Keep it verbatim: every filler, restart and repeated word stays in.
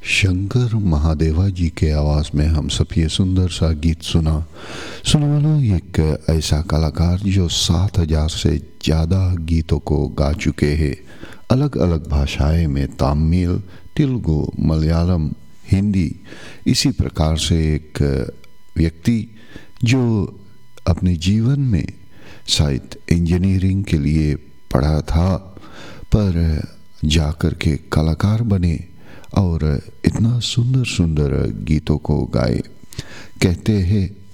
शंकर महादेवा जी के आवाज़ में हम सब ये सुंदर सा गीत सुना। सुनो वालों, एक ऐसा कलाकार जो सात हजार से ज़्यादा गीतों को गा चुके हैं, अलग अलग भाषाएं में, तमिल, तेलुगु, मलयालम, हिंदी। इसी प्रकार से एक व्यक्ति जो अपने जीवन में शायद इंजीनियरिंग के लिए पढ़ा था, पर जाकर के कलाकार बने और इतना सुंदर सुंदर गीतों को गाए। कहते हैं